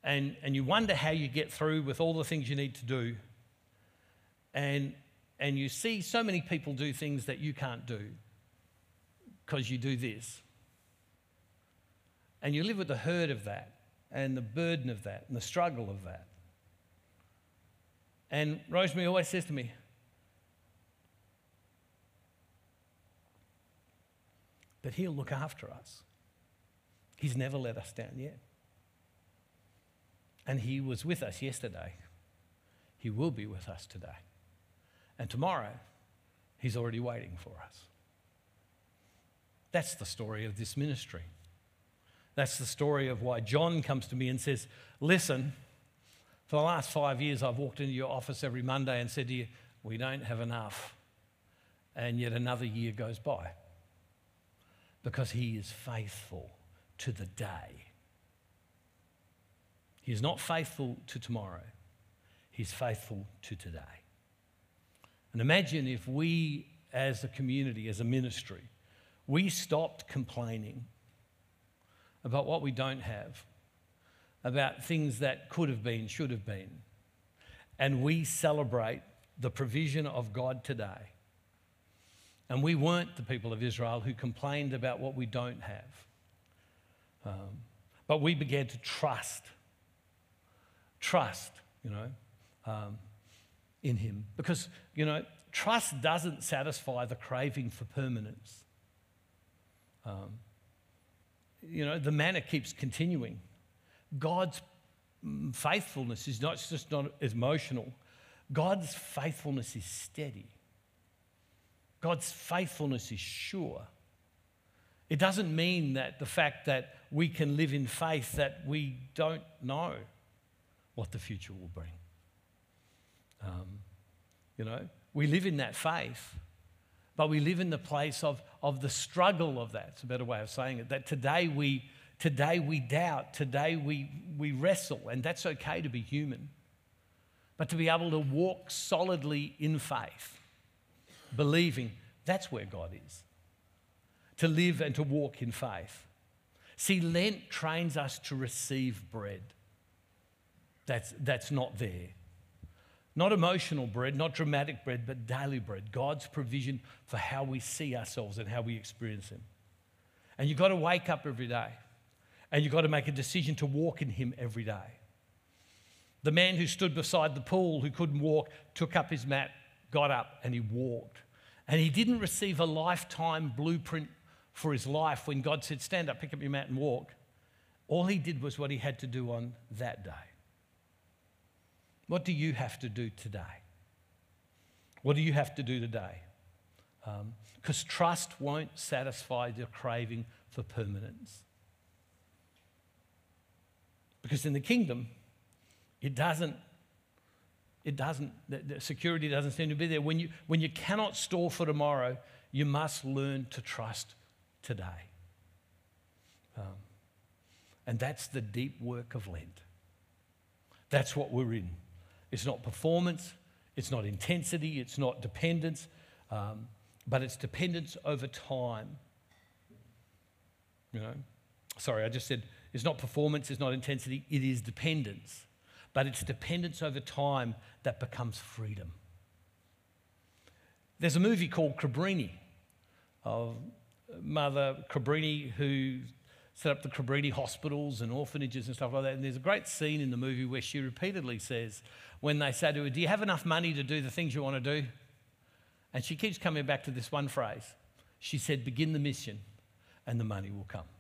and you wonder how you get through with all the things you need to do. And you see so many people do things that you can't do because you do this. And you live with the hurt of that and the burden of that and the struggle of that. And Rosemary always says to me, but he'll look after us. He's never let us down yet. And he was with us yesterday. He will be with us today. And tomorrow, he's already waiting for us. That's the story of this ministry. That's the story of why John comes to me and says, listen, for the last 5 years, I've walked into your office every Monday and said to you, we don't have enough. And yet another year goes by. Because he is faithful to the day. He is not faithful to tomorrow. He's faithful to today. And imagine if we, as a community, as a ministry, we stopped complaining about what we don't have, about things that could have been, should have been, and we celebrate the provision of God today. And we weren't the people of Israel who complained about what we don't have. But we began to trust, in him. Because, trust doesn't satisfy the craving for permanence. The manna keeps continuing. God's faithfulness is not emotional. God's faithfulness is steady. God's faithfulness is sure. It doesn't mean that the fact that we can live in faith that we don't know what the future will bring. We live in that faith, but we live in the place of the struggle of that. It's a better way of saying it. That today we doubt, today we wrestle, and that's okay to be human. But to be able to walk solidly in faith, believing that's where God is. To live and to walk in faith. See, Lent trains us to receive bread. That's not there. Not emotional bread, not dramatic bread, but daily bread. God's provision for how we see ourselves and how we experience him. And you've got to wake up every day. And you've got to make a decision to walk in him every day. The man who stood beside the pool, who couldn't walk, took up his mat, got up, and he walked. And he didn't receive a lifetime blueprint for his life when God said, stand up, pick up your mat and walk. All he did was what he had to do on that day. What do you have to do today? What do you have to do today? Because trust won't satisfy the craving for permanence. Because in the kingdom, the security doesn't seem to be there. When you cannot store for tomorrow, you must learn to trust today. And that's the deep work of Lent. That's what we're in. It's not performance, it's not intensity, it's not dependence, but it's dependence over time. Sorry, I just said it's not performance, it's not intensity, it is dependence. But it's dependence over time that becomes freedom. There's a movie called Cabrini, of Mother Cabrini, who set up the Cabrini hospitals and orphanages and stuff like that. And there's a great scene in the movie where she repeatedly says, when they say to her, do you have enough money to do the things you want to do? And she keeps coming back to this one phrase. She said, begin the mission and the money will come.